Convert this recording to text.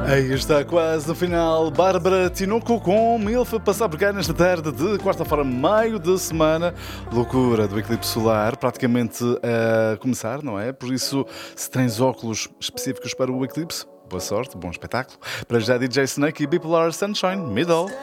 Aí está quase no final. Bárbara Tinoco com Milf a passar por cá nesta tarde de quarta-feira, meio de semana. Loucura do eclipse solar, praticamente a começar, não é? Por isso, se tens óculos específicos para o eclipse, boa sorte, bom espetáculo. Para já, DJ Snake e Bipolar Sunshine, Middle.